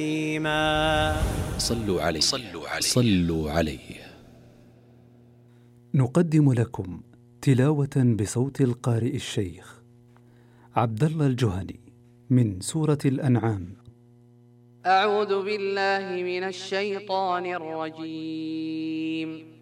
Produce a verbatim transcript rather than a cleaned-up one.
صلوا عليه صلوا عليه صلوا عليه. نقدم لكم تلاوة بصوت القارئ الشيخ عبد الله الجهني من سورة الأنعام. أعوذ بالله من الشيطان الرجيم.